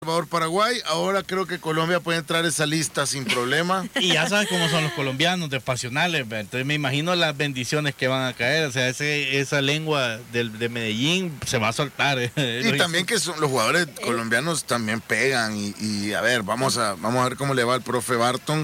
Paraguay, ahora creo que Colombia puede entrar a esa lista sin problema. Y ya sabes cómo son los colombianos, de pasionales, entonces me imagino las bendiciones que van a caer, o sea, esa lengua de Medellín se va a soltar. Y también que los jugadores colombianos también pegan y a ver, vamos a ver cómo le va al profe Barton,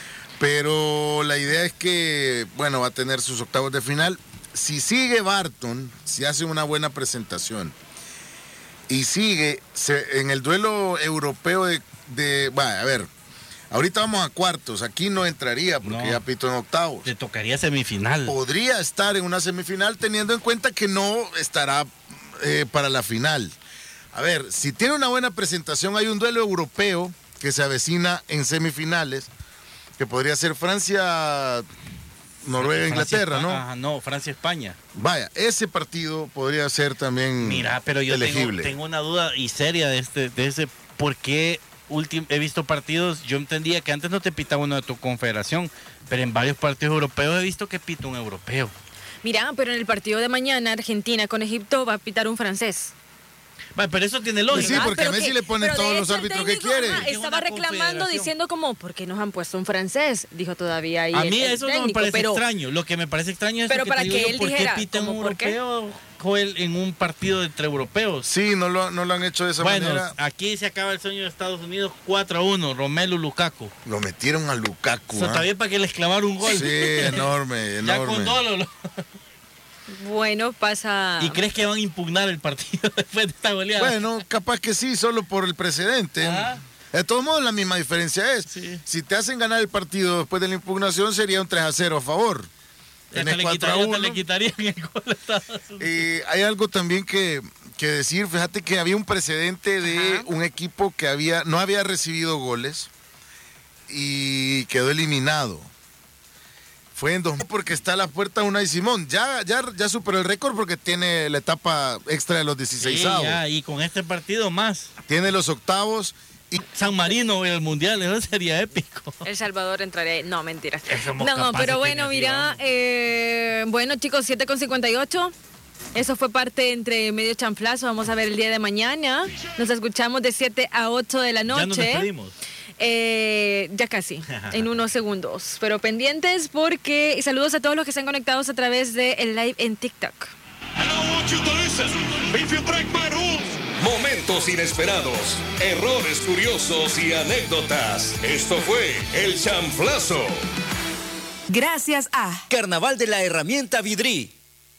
pero la idea es que, bueno, va a tener sus octavos de final. Si sigue Barton, si hace una buena presentación, y sigue en el duelo europeo a ver, ahorita vamos a cuartos, aquí no entraría porque ya pito en octavos. Le tocaría semifinal. Podría estar en una semifinal teniendo en cuenta que no estará para la final. A ver, si tiene una buena presentación, hay un duelo europeo que se avecina en semifinales, que podría ser Francia... Noruega, Inglaterra, ¿no? Ajá, no, Francia, España. Vaya, ese partido podría ser también. Mira, pero yo tengo una duda y seria de ese, ¿por qué he visto partidos? Yo entendía que antes no te pitaba uno de tu confederación, pero en varios partidos europeos he visto que pita un europeo. Mira, pero en el partido de mañana, Argentina con Egipto va a pitar un francés. Vale, pero eso tiene lógica. Sí, porque a Messi le ponen todos los árbitros que quiere. Estaba reclamando diciendo como, ¿por qué nos han puesto un francés? Dijo todavía ahí. A mí eso no me parece extraño. Lo que me parece extraño es pero para que él ¿por dijera, qué pita un europeo en un partido entre europeos? Sí, no lo han hecho de esa manera. Bueno, aquí se acaba el sueño de Estados Unidos 4-1, Romelu Lukaku. Lo metieron a Lukaku. Eso está bien para que les clavaron un gol. Sí, enorme. Ya con Dolo. Bueno, pasa... ¿Y crees que van a impugnar el partido después de esta goleada? Bueno, capaz que sí, solo por el precedente. De todos modos, la misma diferencia es, si te hacen ganar el partido después de la impugnación, sería un 3-0 a favor. Tenés 4-1. Le quitarían el gol. Y hay algo también que decir, fíjate que había un precedente de un equipo que no había recibido goles y quedó eliminado. Fue en 2000 porque está a la puerta Unai Simón. Ya superó el récord porque tiene la etapa extra de los 16avos. Sí, y con este partido más. Tiene los octavos. Y San Marino en el Mundial, eso sería épico. El Salvador entraría... No, mentira. No, pero bueno, mira, bueno chicos, 7:58. Eso fue parte entre medio chanflazo. Vamos a ver el día de mañana. Nos escuchamos de 7 a 8 de la noche. Ya nos despedimos. Ya casi, en unos segundos. Pero pendientes porque... Y saludos a todos los que están conectados a través del live en TikTok. Momentos inesperados, errores curiosos y anécdotas. Esto fue El Chanflazo. Gracias a Carnaval de la Herramienta Vidri.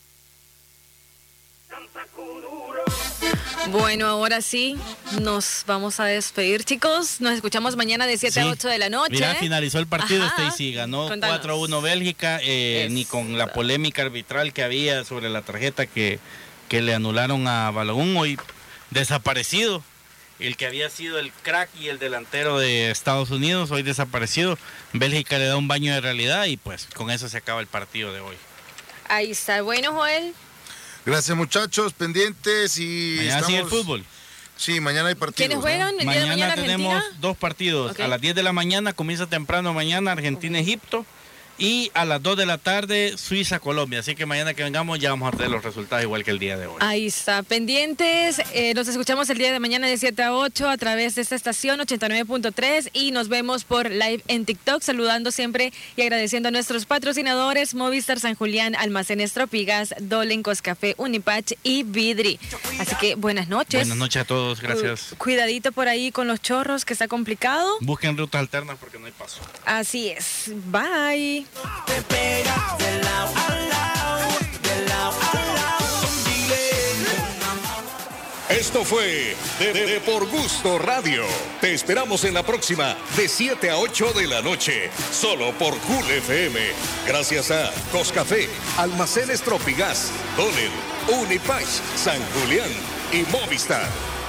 Bueno, ahora sí, nos vamos a despedir, chicos. Nos escuchamos mañana de 7 a 8 de la noche. Mira, finalizó el partido, Stacy. Ganó 4-1 Bélgica, ni con la polémica arbitral que había sobre la tarjeta que le anularon a Balogun, hoy desaparecido. El que había sido el crack y el delantero de Estados Unidos, hoy desaparecido. Bélgica le da un baño de realidad y pues con eso se acaba el partido de hoy. Ahí está. Bueno, Joel. Gracias, muchachos, pendientes y mañana sigue el fútbol. Sí, mañana hay partidos. ¿Quiénes juegan? ¿El día de mañana tenemos Argentina? 2 partidos. Okay. A las 10 de la mañana, comienza temprano mañana Argentina-Egipto. Y a las 2 de la tarde, Suiza-Colombia. Así que mañana que vengamos ya vamos a tener los resultados igual que el día de hoy. Ahí está, pendientes. Nos escuchamos el día de mañana de 7 a 8 a través de esta estación 89.3 y nos vemos por live en TikTok, saludando siempre y agradeciendo a nuestros patrocinadores Movistar San Julián, Almacenes Tropigas, Dolencos Café, Unipach y Vidri. Así que buenas noches. Buenas noches a todos, gracias. Cuidadito por ahí con los chorros, que está complicado. Busquen rutas alternas porque no hay paso. Así es. Bye. Te pegas de lado a lado, de lado a lado. Esto fue de Por Gusto Radio. Te esperamos en la próxima de 7 a 8 de la noche, solo por Cool FM. Gracias a Coscafé, Almacenes Tropigas, Dolen, Unipach, San Julián y Movistar.